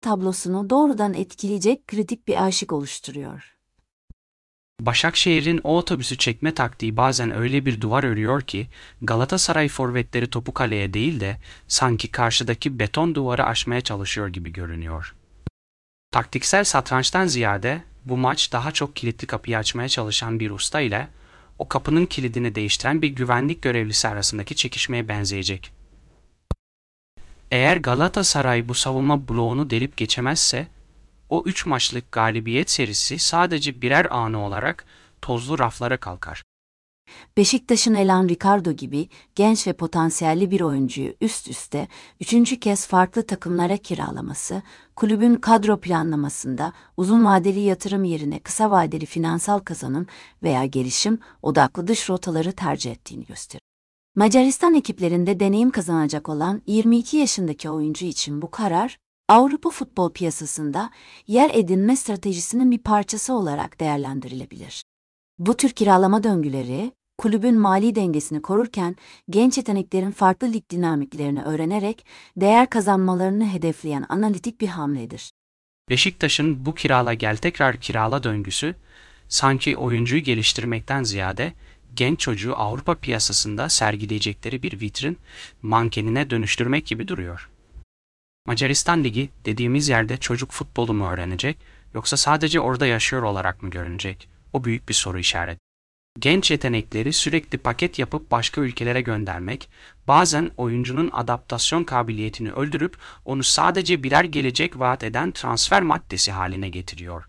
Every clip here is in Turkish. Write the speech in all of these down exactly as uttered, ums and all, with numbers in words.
tablosunu doğrudan etkileyecek kritik bir aşık oluşturuyor. Başakşehir'in o otobüsü çekme taktiği bazen öyle bir duvar örüyor ki Galatasaray forvetleri topu kaleye değil de sanki karşıdaki beton duvarı aşmaya çalışıyor gibi görünüyor. Taktiksel satrançtan ziyade bu maç daha çok kilitli kapıyı açmaya çalışan bir usta ile o kapının kilidini değiştiren bir güvenlik görevlisi arasındaki çekişmeye benzeyecek. Eğer Galatasaray bu savunma bloğunu delip geçemezse, o üç maçlık galibiyet serisi sadece birer anı olarak tozlu raflara kalkar. Beşiktaş'ın Elan Ricardo gibi genç ve potansiyelli bir oyuncuyu üst üste üçüncü kez farklı takımlara kiralaması, kulübün kadro planlamasında uzun vadeli yatırım yerine kısa vadeli finansal kazanım veya gelişim odaklı dış rotaları tercih ettiğini gösterir. Macaristan ekiplerinde deneyim kazanacak olan yirmi iki yaşındaki oyuncu için bu karar, Avrupa futbol piyasasında yer edinme stratejisinin bir parçası olarak değerlendirilebilir. Bu tür kiralama döngüleri, kulübün mali dengesini korurken genç yeteneklerin farklı lig dinamiklerini öğrenerek değer kazanmalarını hedefleyen analitik bir hamledir. Beşiktaş'ın bu kirala gel tekrar kirala döngüsü, sanki oyuncuyu geliştirmekten ziyade genç çocuğu Avrupa piyasasında sergileyecekleri bir vitrin mankenine dönüştürmek gibi duruyor. Macaristan Ligi dediğimiz yerde çocuk futbolu mu öğrenecek, yoksa sadece orada yaşıyor olarak mı görünecek? O büyük bir soru işareti. Genç yetenekleri sürekli paket yapıp başka ülkelere göndermek, bazen oyuncunun adaptasyon kabiliyetini öldürüp onu sadece birer gelecek vaat eden transfer maddesi haline getiriyor.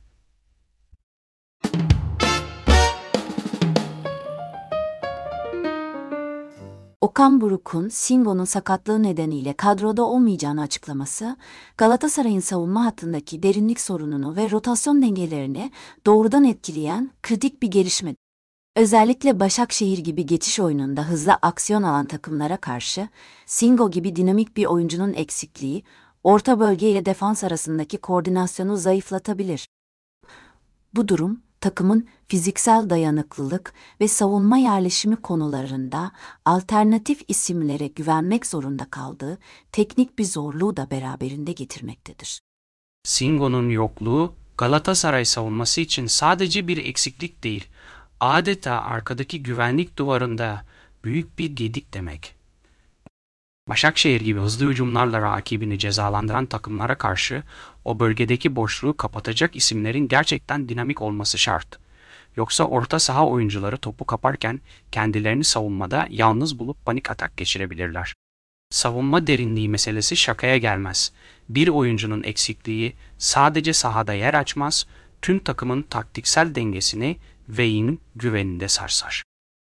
Okan Buruk'un Singo'nun sakatlığı nedeniyle kadroda olmayacağını açıklaması, Galatasaray'ın savunma hattındaki derinlik sorununu ve rotasyon dengelerini doğrudan etkileyen kritik bir gelişme. Özellikle Başakşehir gibi geçiş oyununda hızlı aksiyon alan takımlara karşı, Singo gibi dinamik bir oyuncunun eksikliği, orta bölge ile defans arasındaki koordinasyonu zayıflatabilir. Bu durum, takımın fiziksel dayanıklılık ve savunma yerleşimi konularında alternatif isimlere güvenmek zorunda kaldığı teknik bir zorluğu da beraberinde getirmektedir. Singo'nun yokluğu Galatasaray savunması için sadece bir eksiklik değil, adeta arkadaki güvenlik duvarında büyük bir gedik demek. Başakşehir gibi hızlı hücumlarla rakibini cezalandıran takımlara karşı o bölgedeki boşluğu kapatacak isimlerin gerçekten dinamik olması şart. Yoksa orta saha oyuncuları topu kaparken kendilerini savunmada yalnız bulup panik atak geçirebilirler. Savunma derinliği meselesi şakaya gelmez. Bir oyuncunun eksikliği sadece sahada yer açmaz, tüm takımın taktiksel dengesini ve yin güvenini de sarsar.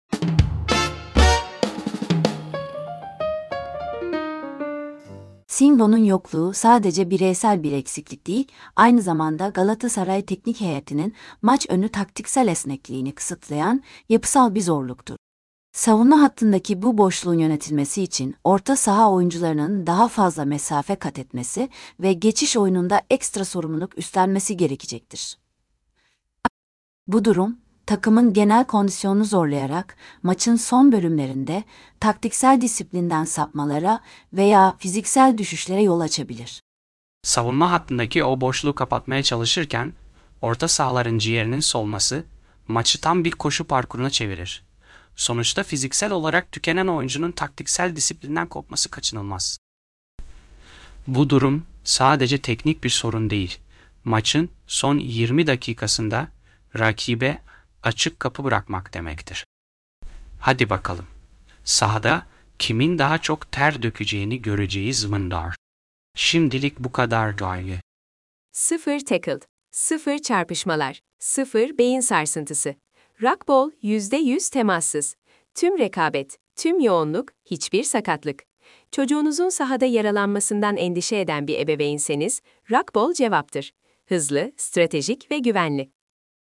Singo'nun yokluğu sadece bireysel bir eksiklik değil, aynı zamanda Galatasaray teknik heyetinin maç önü taktiksel esnekliğini kısıtlayan yapısal bir zorluktur. Savunma hattındaki bu boşluğun yönetilmesi için orta saha oyuncularının daha fazla mesafe kat etmesi ve geçiş oyununda ekstra sorumluluk üstlenmesi gerekecektir. Bu durum, takımın genel kondisyonunu zorlayarak maçın son bölümlerinde taktiksel disiplinden sapmalara veya fiziksel düşüşlere yol açabilir. Savunma hattındaki o boşluğu kapatmaya çalışırken orta sahaların ciğerinin solması maçı tam bir koşu parkuruna çevirir. Sonuçta fiziksel olarak tükenen oyuncunun taktiksel disiplinden kopması kaçınılmaz. Bu durum sadece teknik bir sorun değil. Maçın son yirmi dakikasında rakibe açık kapı bırakmak demektir. Hadi bakalım. Sahada kimin daha çok ter dökeceğini göreceğiz mındar. Şimdilik bu kadar gaye. Sıfır tackle, sıfır çarpışmalar, sıfır beyin sarsıntısı. Rockball yüzde yüz temassız. Tüm rekabet, tüm yoğunluk, hiçbir sakatlık. Çocuğunuzun sahada yaralanmasından endişe eden bir ebeveynseniz, Rockball cevaptır. Hızlı, stratejik ve güvenli.